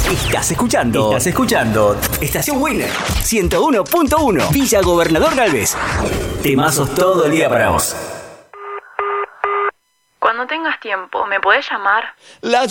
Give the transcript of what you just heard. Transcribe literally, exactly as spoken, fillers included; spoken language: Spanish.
Estás escuchando. Estás escuchando. Estación Winner. ciento uno punto uno. Villa Gobernador Galvez. Temazos todo el día para vos. Cuando tengas tiempo, ¿me podés llamar? La